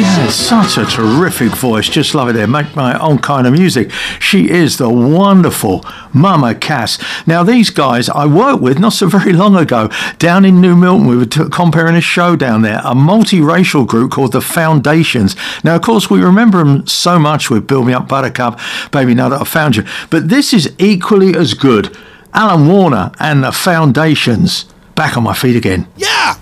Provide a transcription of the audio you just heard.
has such a terrific voice. Just love it there. Make my own kind of music. She is the wonderful Mama Cass. Now, these guys I worked with not so very long ago down in New Milton. We were comparing a show down there, a multiracial group called The Foundations. Now, of course, we remember them so much with Build Me Up Buttercup, Baby Now That I Found You. But this is equally as good. Alan Warner and The Foundations. Back on my feet again. Yeah!